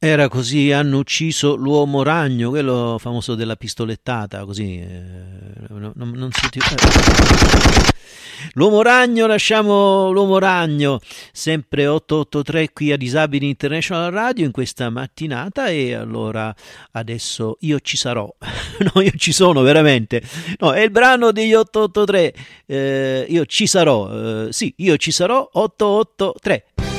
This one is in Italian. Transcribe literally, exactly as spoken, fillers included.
Era così, hanno ucciso l'uomo ragno, quello famoso della pistolettata, così, eh, non, non- non si... eh. L'uomo ragno, lasciamo l'uomo ragno, sempre otto otto tre qui a Disabili International Radio in questa mattinata e allora adesso io ci sarò, no io ci sono veramente, no è il brano degli otto otto tre, eh, io ci sarò, eh, sì io ci sarò otto otto tre.